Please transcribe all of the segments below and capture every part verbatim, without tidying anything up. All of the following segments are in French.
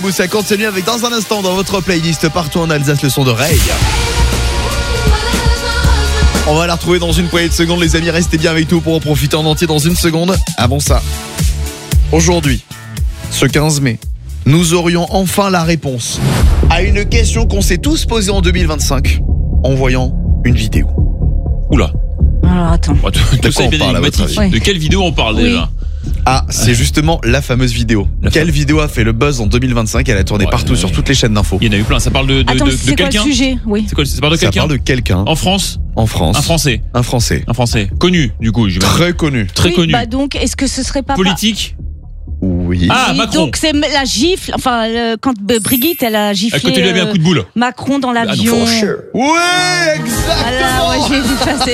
Ça continue avec dans un instant dans votre playlist partout en Alsace le son de Ray. On va la retrouver dans une poignée de secondes les amis, restez bien avec nous pour en profiter en entier dans une seconde. Avant ça, aujourd'hui, ce quinze mai, nous aurions enfin la réponse à une question qu'on s'est tous posée en deux mille vingt-cinq en voyant une vidéo. Oula. Alors attends. Bah, tout, tout ça est bien énigmatique. Ouais. De quelle vidéo on parle Oui. déjà? Ah, c'est justement la fameuse vidéo. La Quelle fam- vidéo a fait le buzz en deux mille vingt-cinq? Elle a tourné Ouais, partout ouais. sur toutes les chaînes d'infos. Il y en a eu plein. Ça parle de, de, Attends, de, de c'est quoi le quelqu'un. sujet? Oui. C'est quoi? Ça parle de Ça quelqu'un parle de quelqu'un en France. en France. Un Français. Un Français. Un Français. Connu, du coup. J'imagine. Très connu. Très Oui, connu. Bah donc, est-ce que ce serait pas Politique. Oui. Ah, Oui, Macron. Donc c'est la gifle. Enfin, le- quand euh, Brigitte elle a giflé Quand il lui a mis un euh, coup de boule. Macron dans Ah, l'avion. non, Ouais, exactement. Voilà, ouais, j'ai vu passer.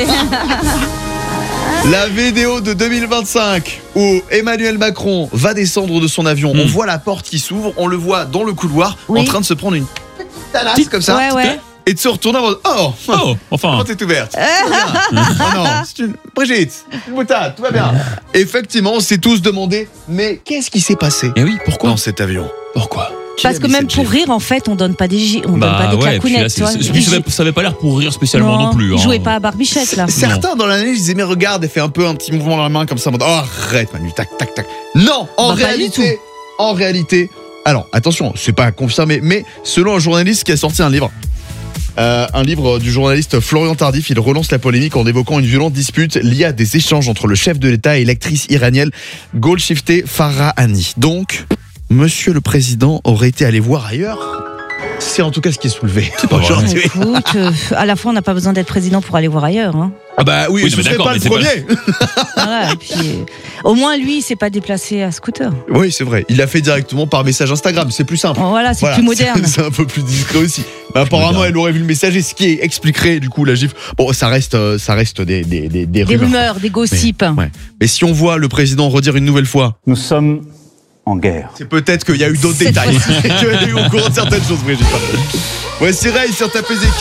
La vidéo de deux mille vingt-cinq où Emmanuel Macron va descendre de son avion. Mm. On voit la porte qui s'ouvre, on le voit dans le couloir Oui. en train de se prendre une petite talasse comme ça Ouais, ouais. et de se retourner en mode oh, Oh, enfin. la porte est ouverte. Tout va bien. Oh non, c'est une Brigitte, une boutade, tout va bien. Effectivement, on s'est tous demandé mais qu'est-ce qui s'est passé Et oui, pourquoi? dans cet avion? Pourquoi? Qui Parce a que mis même cette pour gifle rire, en fait, on donne pas des gi- on donne pas des ouais, puis là, claquounettes. c'est- tu vois. c'est- puis ça avait- ça avait pas l'air pour rire spécialement non, plus. Il hein. jouait pas à Barbichette là. Certains dans l'analyse disaient mais regarde, elle fait un peu un petit mouvement dans la main comme ça en mode oh arrête Manu, tac tac tac. Non, en Bah, pas du réalité, en réalité, alors attention, c'est pas confirmé, mais selon un journaliste qui a sorti un livre, euh, un livre du journaliste Florian Tardif, il relance la polémique en évoquant une violente dispute liée à des échanges entre le chef de l'État et l'actrice iranienne Golshifteh Farahani. Donc, Monsieur le Président aurait été allé voir ailleurs. C'est en tout cas ce qui est soulevé pas vrai. aujourd'hui. Écoute, euh, à la fois, on n'a pas besoin d'être président pour aller voir ailleurs. Hein. Ah bah oui, Oui, je mais ne serais d'accord, pas mais le c'est pas premier. Voilà, et puis, euh, au moins, lui, il s'est pas déplacé à scooter. Oui, c'est vrai. Il l'a fait directement par message Instagram. C'est plus simple. Bon, voilà, c'est Voilà, plus moderne. C'est un peu plus discret aussi. Mais apparemment, moderne. elle aurait vu le message et ce qui expliquerait du coup la gifle. Bon, ça reste, euh, ça reste des, des, des, des Des rumeurs. rumeurs, des gossips. Ouais. Mais si on voit le président redire une nouvelle fois, Nous sommes en guerre. c'est peut-être qu'il y a eu d'autres Cette détails. Qu'il y a eu au courant de certaines choses, Brigitte. Voici Ray sur ta P Z.